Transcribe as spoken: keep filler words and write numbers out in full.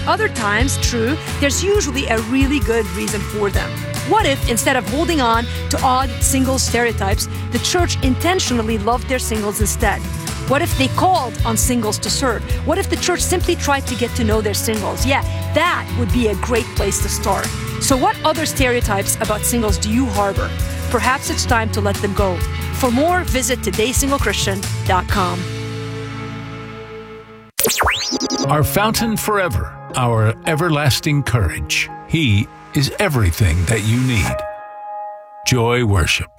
Other times, true, there's usually a really good reason for them. What if, instead of holding on to odd single stereotypes, the church intentionally loved their singles instead? What if they called on singles to serve? What if the church simply tried to get to know their singles? Yeah, that would be a great place to start. So what other stereotypes about singles do you harbor? Perhaps it's time to let them go. For more, visit today single christian dot com. Our fountain forever, our everlasting courage. He is everything that you need. Joy Worship.